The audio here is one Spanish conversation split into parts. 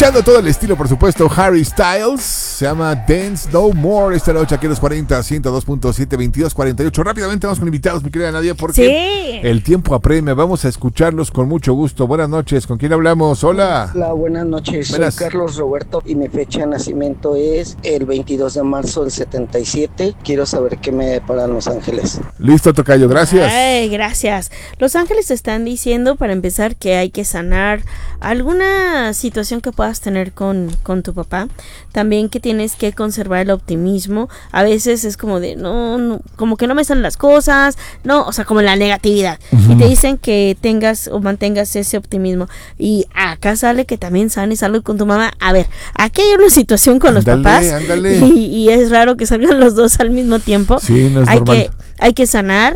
escuchando todo el estilo, por supuesto, Harry Styles. Se llama Dance No More. Esta noche aquí en los 40, 102.7, 22, 48. Rápidamente vamos con invitados, mi querida Nadia, porque el tiempo apremia. Vamos a escucharlos con mucho gusto. Buenas noches. ¿Con quién hablamos? Hola. Hola, buenas noches. Soy Carlos Roberto y mi fecha de nacimiento es el 22 de marzo del 77. Quiero saber qué me deparan Los Ángeles. Listo, tocayo. Gracias. Ay, gracias. Los Ángeles te están diciendo, para empezar, que hay que sanar alguna situación que puedas tener con tu papá. También que tienes que conservar el optimismo. A veces es como de no, como que no me salen las cosas, no, o sea, como la negatividad. Y te dicen que tengas o mantengas ese optimismo. Y acá sale que también sanes algo con tu mamá. A ver, aquí hay una situación con los papás. Y es raro que salgan los dos al mismo tiempo. Sí, no es normal. Hay que sanar,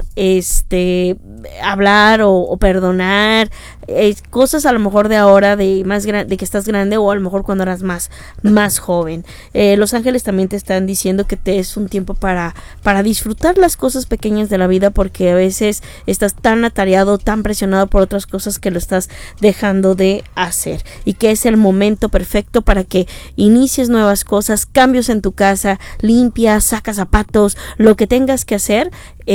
hablar o perdonar, cosas a lo mejor de ahora, de que estás grande, o a lo mejor cuando eras más joven. Los Ángeles también te están diciendo que te es un tiempo para disfrutar las cosas pequeñas de la vida, porque a veces estás tan atareado, tan presionado por otras cosas que lo estás dejando de hacer, y que es el momento perfecto para que inicies nuevas cosas, cambios en tu casa, limpias, sacas zapatos, lo que tengas que hacer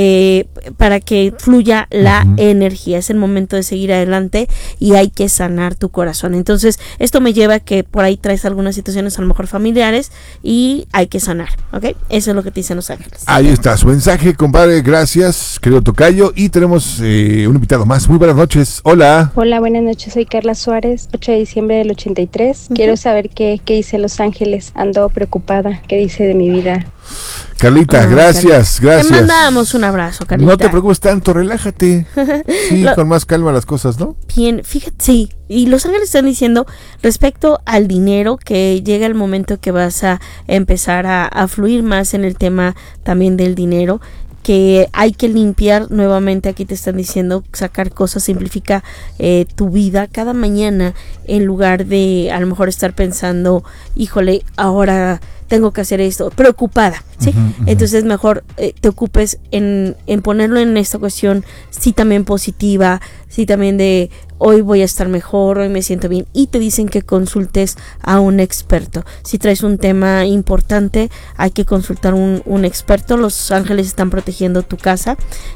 para que fluya la energía. Es el momento de seguir adelante y hay que sanar tu corazón. Entonces esto me lleva a que por ahí traes algunas situaciones a lo mejor familiares y hay que sanar, ¿ok? Eso es lo que te dicen Los Ángeles. Ahí está su mensaje, compadre. Gracias, querido tocayo. Y tenemos un invitado más. Muy buenas noches. Hola. Hola, buenas noches. Soy Carla Suárez, 8 de diciembre del 83. Quiero saber qué dice Los Ángeles. Ando preocupada. ¿Qué dice de mi vida? Carlita, gracias. Te mandamos un abrazo, Carlita. No te preocupes tanto, relájate. Sí, con más calma las cosas, ¿no? Bien, fíjate, sí. Y Los Ángeles están diciendo respecto al dinero, que llega el momento que vas a empezar a fluir más en el tema también del dinero, que hay que limpiar nuevamente. Aquí te están diciendo sacar cosas, simplifica tu vida cada mañana, en lugar de a lo mejor estar pensando, híjole, ahora tengo que hacer esto, preocupada, ¿sí? Entonces mejor te ocupes en ponerlo en esta cuestión, sí, también positiva, sí, también de hoy voy a estar mejor, hoy me siento bien, y te dicen que consultes a un experto. Si traes un tema importante, hay que consultar un experto. Los Ángeles están protegiendo tu casa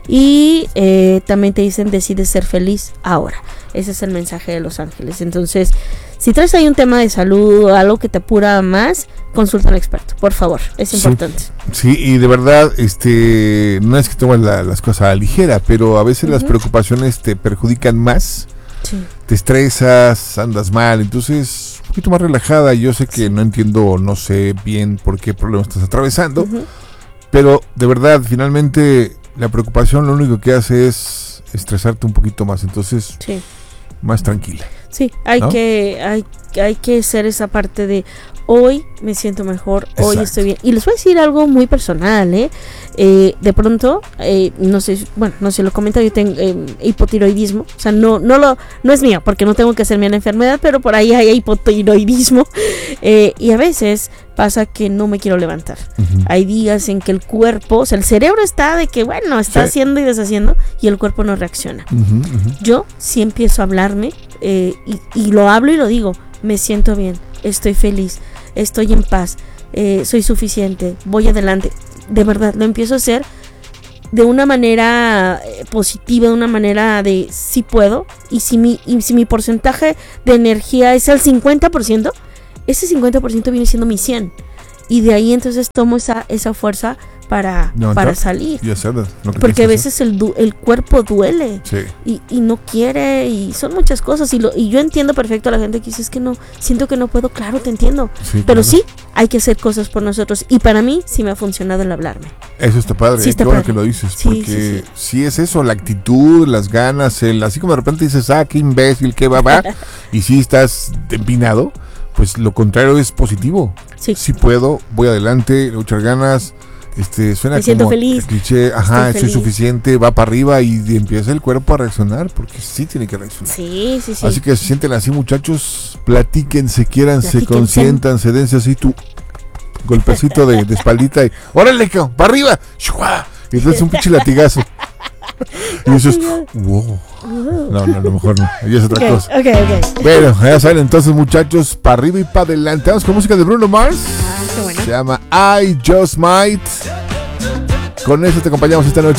y también te dicen decide ser feliz ahora. Ese es el mensaje de Los Ángeles. Entonces, si traes ahí un tema de salud o algo que te apura más, consulta a un experto, por favor, es importante. Sí, y de verdad, no es que tomes las cosas a la ligera, pero a veces las preocupaciones te perjudican más. Sí. Te estresas, andas mal, entonces un poquito más relajada. Yo sé que no entiendo, no sé bien por qué problema estás atravesando, pero de verdad, finalmente la preocupación lo único que hace es estresarte un poquito más, entonces más tranquila. Sí, hay que hacer esa parte de hoy me siento mejor, hoy estoy bien. Y les voy a decir algo muy personal, de pronto, no sé si lo comenta, yo tengo hipotiroidismo, o sea, no es mío, porque no tengo que hacerme la enfermedad, pero por ahí hay hipotiroidismo, y a veces pasa que no me quiero levantar. Hay días en que el cuerpo, o sea, el cerebro está de que, bueno, está haciendo y deshaciendo, y el cuerpo no reacciona. Yo sí empiezo a hablarme, y lo hablo y lo digo, me siento bien, estoy feliz, estoy en paz, soy suficiente, voy adelante. De verdad, lo empiezo a hacer de una manera positiva, de una manera de sí puedo. Y si mi porcentaje de energía es el 50%, ese 50% viene siendo mi 100%. Y de ahí entonces tomo esa fuerza para salir. Porque a veces el cuerpo duele, y no quiere, y son muchas cosas. Y yo entiendo perfecto a la gente que dice, es que no, siento que no puedo. Claro, te entiendo. Pero sí, hay que hacer cosas por nosotros. Y para mí sí me ha funcionado el hablarme. Eso está padre, qué bueno que lo dices. Porque sí es eso, la actitud, las ganas, así como de repente dices, qué imbécil, qué va. Y si estás empinado, pues lo contrario es positivo. Sí puedo, voy adelante, echar ganas. Suena me siento como feliz, cliché, soy suficiente, va para arriba, y empieza el cuerpo a reaccionar, porque sí tiene que reaccionar. Sí. Así que se sienten así, muchachos, platíquense, quiéranse, consiéntanse, dense así tu golpecito de espaldita y ¡órale, para arriba! Y entonces un pinche latigazo. Y dices, wow. No, a lo mejor no. Y es otra cosa. Bueno, ya saben, entonces, muchachos, para arriba y para adelante. Vamos con música de Bruno Mars. Qué bueno. Se llama I Just Might. Con eso te acompañamos esta noche.